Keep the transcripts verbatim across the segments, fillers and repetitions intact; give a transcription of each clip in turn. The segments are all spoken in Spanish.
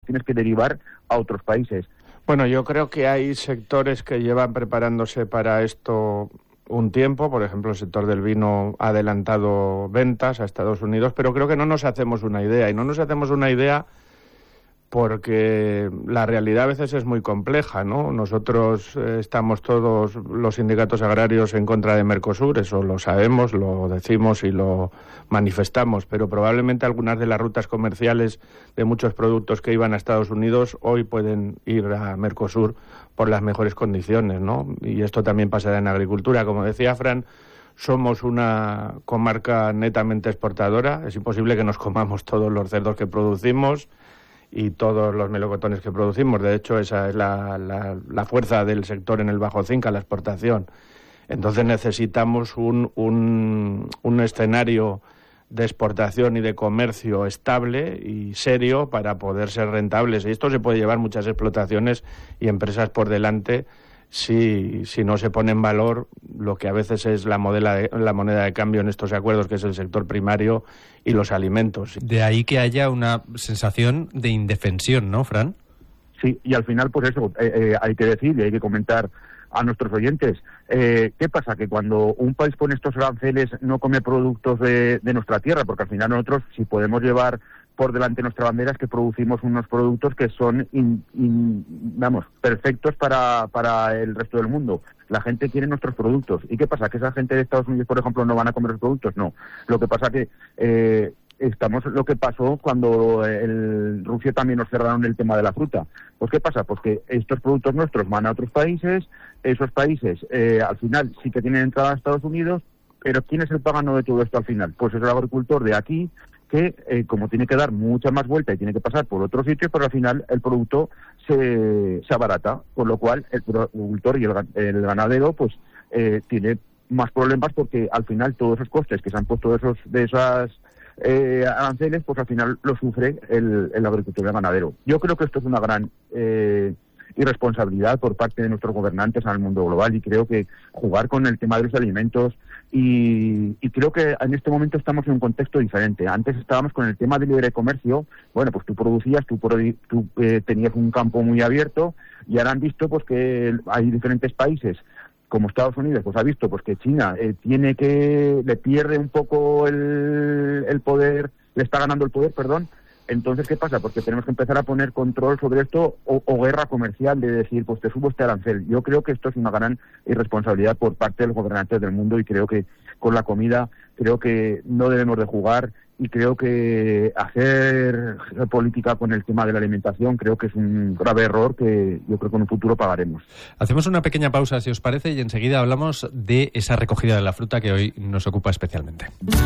tienes que derivar a otros países. Bueno, yo creo que hay sectores que llevan preparándose para esto un tiempo. Por ejemplo, el sector del vino ha adelantado ventas a Estados Unidos, pero creo que no nos hacemos una idea, y no nos hacemos una idea porque la realidad a veces es muy compleja, ¿no? Nosotros eh, estamos todos, los sindicatos agrarios, en contra de Mercosur, eso lo sabemos, lo decimos y lo manifestamos, pero probablemente algunas de las rutas comerciales de muchos productos que iban a Estados Unidos hoy pueden ir a Mercosur por las mejores condiciones, ¿no? Y esto también pasará en agricultura. Como decía Fran, somos una comarca netamente exportadora, es imposible que nos comamos todos los cerdos que producimos y todos los melocotones que producimos. De hecho, esa es la, la, la fuerza del sector en el Bajo Cinca, la exportación. Entonces necesitamos un, un, un escenario de exportación y de comercio estable y serio para poder ser rentables. Y esto se puede llevar muchas explotaciones y empresas por delante si, si no se pone en valor lo que a veces es la, modela de, la moneda de cambio en estos acuerdos, que es el sector primario y los alimentos. De ahí que haya una sensación de indefensión, ¿no, Fran? Sí, y al final, pues eso, eh, eh, hay que decir y hay que comentar a nuestros oyentes. Eh, ¿Qué pasa? Que cuando un país pone estos aranceles no come productos de, de nuestra tierra, porque al final nosotros, si podemos llevar por delante nuestra bandera, es que producimos unos productos que son, in, in, vamos, perfectos para, para el resto del mundo. La gente quiere nuestros productos. ¿Y qué pasa? ¿Que esa gente de Estados Unidos, por ejemplo, no van a comer los productos? No. Lo que pasa que eh, estamos lo que pasó cuando el Rusia también nos cerraron el tema de la fruta. Pues ¿qué pasa? Pues que estos productos nuestros van a otros países, esos países eh, al final sí que tienen entrada a Estados Unidos, pero ¿quién es el pagano de todo esto al final? Pues es el agricultor de aquí, que eh, como tiene que dar mucha más vuelta y tiene que pasar por otros sitios, pero al final el producto se, se abarata, con lo cual el productor y el, el ganadero pues eh, tiene más problemas, porque al final todos esos costes que se han puesto de esos de esas eh, aranceles, pues al final lo sufre el, el agricultor y el ganadero. Yo creo que esto es una gran eh, irresponsabilidad por parte de nuestros gobernantes al mundo global, y creo que jugar con el tema de los alimentos, y, y creo que en este momento estamos en un contexto diferente. Antes estábamos con el tema del libre comercio, bueno, pues tú producías, tú, tú eh, tenías un campo muy abierto, y ahora han visto pues que hay diferentes países como Estados Unidos, pues ha visto pues que China eh, tiene que, le pierde un poco el, el poder, le está ganando el poder, perdón. Entonces, ¿qué pasa? Porque tenemos que empezar a poner control sobre esto, o, o guerra comercial, de decir, pues te subo este arancel. Yo creo que esto es una gran irresponsabilidad por parte de los gobernantes del mundo, y creo que con la comida, creo que no debemos de jugar, y creo que hacer política con el tema de la alimentación creo que es un grave error que yo creo que en un futuro pagaremos. Hacemos una pequeña pausa, si os parece, y enseguida hablamos de esa recogida de la fruta que hoy nos ocupa especialmente.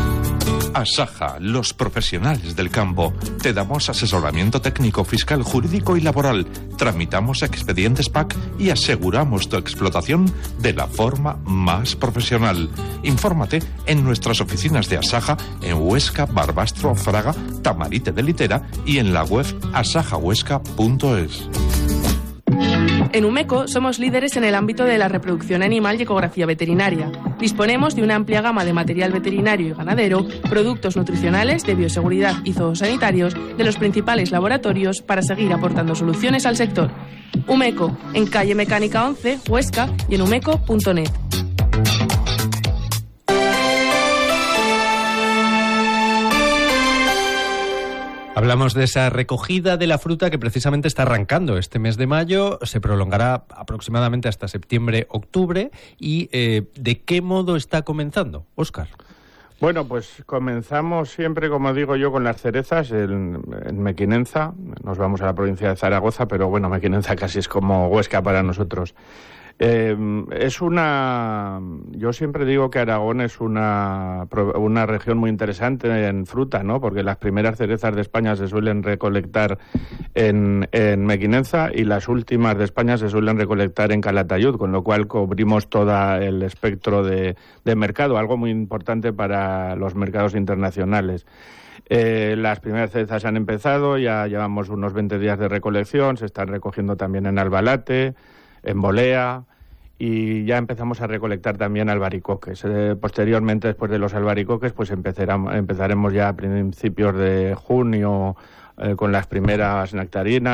Asaja, los profesionales del campo. Te damos asesoramiento técnico, fiscal, jurídico y laboral. Tramitamos expedientes P A C y aseguramos tu explotación de la forma más profesional. Infórmate en nuestras oficinas de Asaja en Huesca, Barbastro, Fraga, Tamarite de Litera y en la web asaja huesca punto es. En Umeco somos líderes en el ámbito de la reproducción animal y ecografía veterinaria. Disponemos de una amplia gama de material veterinario y ganadero, productos nutricionales, de bioseguridad y zoosanitarios de los principales laboratorios para seguir aportando soluciones al sector. Umeco, en calle Mecánica once, Huesca, y en umeco punto net. Hablamos de esa recogida de la fruta que precisamente está arrancando este mes de mayo, se prolongará aproximadamente hasta septiembre-octubre. ¿Y eh, de qué modo está comenzando, Óscar? Bueno, pues comenzamos siempre, como digo yo, con las cerezas en, en Mequinenza. Nos vamos a la provincia de Zaragoza, pero bueno, Mequinenza casi es como Huesca para nosotros. Eh, es una... Yo siempre digo que Aragón es una, una región muy interesante en fruta, ¿no? Porque las primeras cerezas de España se suelen recolectar en, en Mequinenza, y las últimas de España se suelen recolectar en Calatayud, con lo cual cubrimos todo el espectro de, de mercado, algo muy importante para los mercados internacionales. Eh, las primeras cerezas han empezado, ya llevamos unos veinte días de recolección, se están recogiendo también en Albalate, en Bolea, y ya empezamos a recolectar también albaricoques. Eh, posteriormente, después de los albaricoques, pues empezaremos ya a principios de junio eh, con las primeras nectarinas.